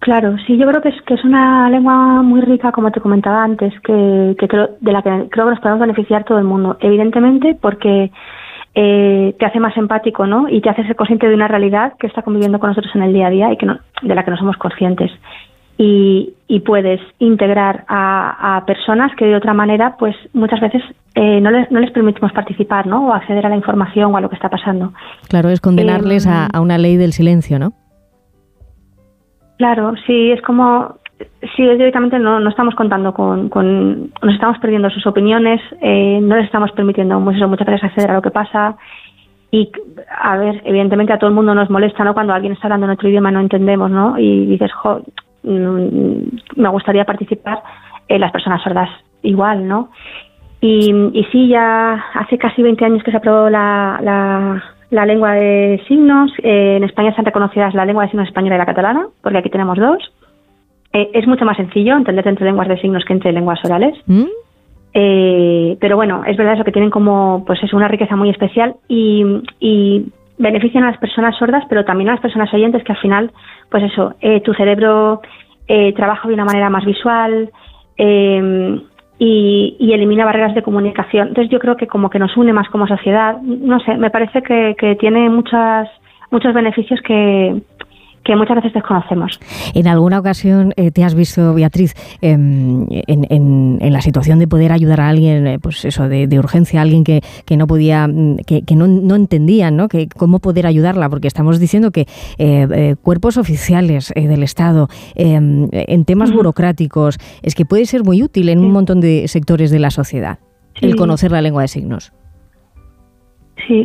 Claro, sí, yo creo que es una lengua muy rica, como te comentaba antes, de la que creo que nos podemos beneficiar todo el mundo. Evidentemente, porque te hace más empático, ¿no? Y te hace ser consciente de una realidad que está conviviendo con nosotros en el día a día y de la que no somos conscientes. Y puedes integrar a personas que de otra manera, pues muchas veces no les permitimos participar, ¿no? O acceder a la información o a lo que está pasando. Claro, es condenarles a una ley del silencio, ¿no? Claro, sí, es como... Sí, directamente no estamos contando nos estamos perdiendo sus opiniones, no les estamos permitiendo muchas veces acceder a lo que pasa. Y, a ver, evidentemente a todo el mundo nos molesta, ¿no? Cuando alguien está hablando en otro idioma y no entendemos, ¿no? Y dices, me gustaría participar, las personas sordas igual, ¿no? Y sí, ya hace casi 20 años que se aprobó la lengua de signos. En España están reconocidas la lengua de signos española y la catalana, porque aquí tenemos dos. Es mucho más sencillo entender entre lenguas de signos que entre lenguas orales. Pero bueno, es verdad eso, que tienen como, pues es una riqueza muy especial y benefician a las personas sordas, pero también a las personas oyentes, que al final, pues eso, tu cerebro trabaja de una manera más visual y elimina barreras de comunicación. Entonces yo creo que como que nos une más como sociedad. No sé, me parece que tiene muchos beneficios que muchas veces desconocemos. En alguna ocasión te has visto, Beatriz, en la situación de poder ayudar a alguien, pues eso, de urgencia, a alguien que no podía, que no entendían, ¿no? Que cómo poder ayudarla, porque estamos diciendo que cuerpos oficiales del Estado, en temas burocráticos, es que puede ser muy útil en un montón de sectores de la sociedad, el conocer la lengua de signos. Sí,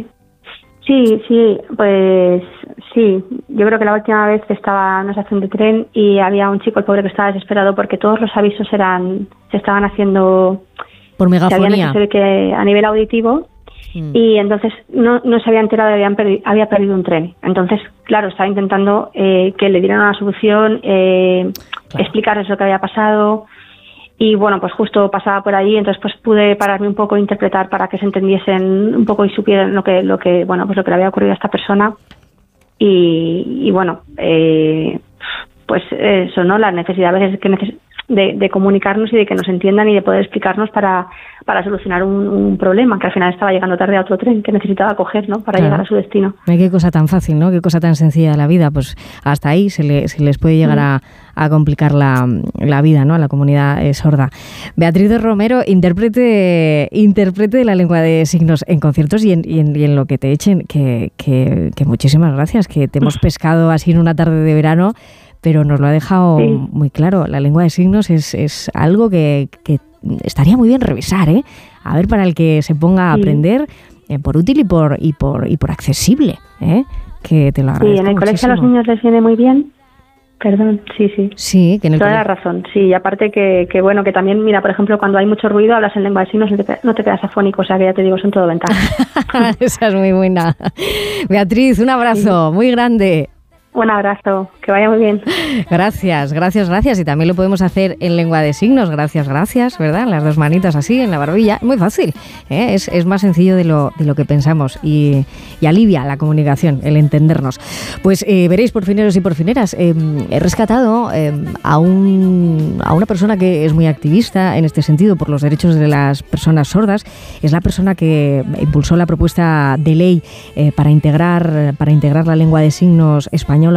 pues sí. Yo creo que la última vez estaba en una estación de tren y había un chico, el pobre, que estaba desesperado porque todos los avisos se estaban haciendo por megafonía, se habían que a nivel auditivo, y entonces no se había enterado de que había perdido un tren. Entonces, claro, estaba intentando que le dieran una solución, explicarles lo que había pasado. Y bueno, pues justo pasaba por allí, entonces pues pude pararme un poco e interpretar para que se entendiesen un poco y supieran lo que le había ocurrido a esta persona. Y bueno, pues eso, ¿no? La necesidad a veces de comunicarnos y de que nos entiendan y de poder explicarnos para solucionar un problema, que al final estaba llegando tarde a otro tren que necesitaba coger, ¿no? Para llegar a su destino. Qué cosa tan fácil, ¿no? Qué cosa tan sencilla de la vida. Pues hasta ahí se les puede llegar a complicar la vida, ¿no? A la comunidad sorda. Beatriz de Romero, intérprete de la lengua de signos en conciertos y en lo que te echen, que muchísimas gracias, que te hemos pescado así en una tarde de verano, pero nos lo ha dejado muy claro. La lengua de signos es algo que estaría muy bien revisar, ¿eh? A ver, para el que se ponga a aprender, por útil y por accesible, ¿eh? Que te lo agradezco. Sí, en el colegio a los niños les viene muy bien. Perdón, sí. Sí, que en el toda la razón, sí. Y aparte que bueno, que también, mira, por ejemplo, cuando hay mucho ruido, hablas en lengua de signos, no te quedas afónico, o sea que ya te digo, son todo ventajas. Esa es muy buena. Beatriz, un abrazo muy grande. Un abrazo, que vaya muy bien. Gracias. Y también lo podemos hacer en lengua de signos. Gracias, ¿verdad? Las dos manitas así en la barbilla. Muy fácil, ¿eh? Es más sencillo de lo que pensamos y alivia la comunicación, el entendernos. Pues veréis, porfineros y porfineras, he rescatado a una persona que es muy activista en este sentido por los derechos de las personas sordas. Es la persona que impulsó la propuesta de ley para integrar la lengua de signos española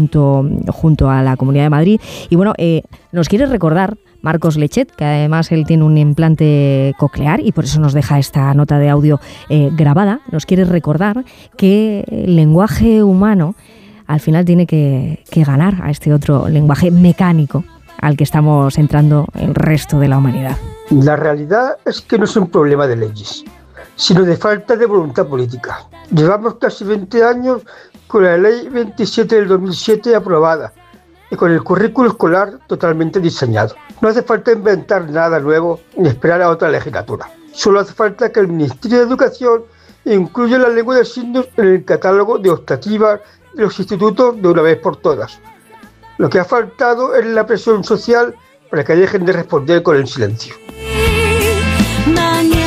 junto a la Comunidad de Madrid. Y bueno, nos quiere recordar Marcos Lechet, que además él tiene un implante coclear y por eso nos deja esta nota de audio grabada. Nos quiere recordar que el lenguaje humano al final tiene que ganar a este otro lenguaje mecánico al que estamos entrando el resto de la humanidad. La realidad es que no es un problema de leyes, sino de falta de voluntad política. Llevamos casi 20 años con la Ley 27 del 2007 aprobada y con el currículo escolar totalmente diseñado. No hace falta inventar nada nuevo ni esperar a otra legislatura. Solo hace falta que el Ministerio de Educación incluya la lengua de signos en el catálogo de optativas de los institutos de una vez por todas. Lo que ha faltado es la presión social para que dejen de responder con el silencio.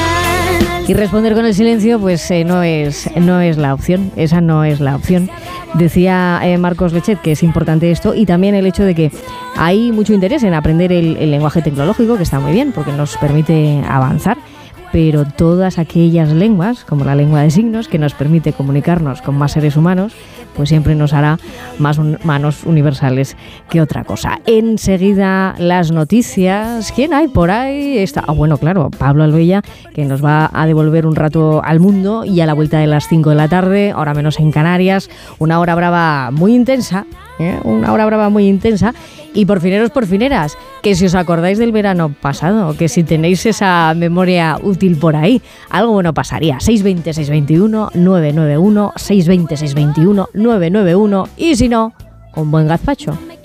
Y responder con el silencio, pues no es la opción. Esa no es la opción. Decía Marcos Lechet que es importante esto, y también el hecho de que hay mucho interés en aprender el lenguaje tecnológico, que está muy bien porque nos permite avanzar, pero todas aquellas lenguas, como la lengua de signos, que nos permite comunicarnos con más seres humanos, pues siempre nos hará más humanos universales que otra cosa. Enseguida las noticias. ¿Quién hay por ahí? Está, bueno, claro, Pablo Albella, que nos va a devolver un rato al mundo, y a la vuelta de las 5 de la tarde, hora menos en Canarias, una hora brava muy intensa, una hora brava muy intensa. Y porfineros, porfineras, que si os acordáis del verano pasado, que si tenéis esa memoria útil por ahí, algo bueno pasaría. 620-621-991, 620-621-991, y si no, un buen gazpacho.